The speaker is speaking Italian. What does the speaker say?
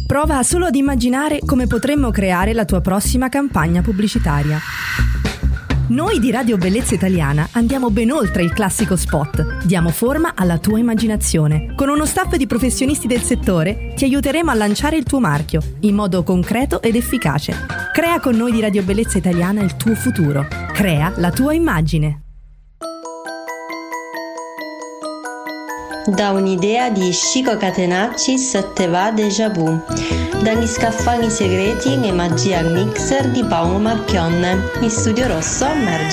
Prova solo ad immaginare come potremmo creare la tua prossima campagna pubblicitaria. Noi di Radio Bellezza Italiana andiamo ben oltre il classico spot, diamo forma alla tua immaginazione. Con uno staff di professionisti del settore ti aiuteremo a lanciare il tuo marchio in modo concreto ed efficace. Crea con noi di Radio Bellezza Italiana il tuo futuro. Crea la tua immagine. Da un'idea di Chico Catenacci te va déjà vu. Dagli scaffali segreti e magia al mixer di Paolo Marchionne. In Studio Rosso, Merge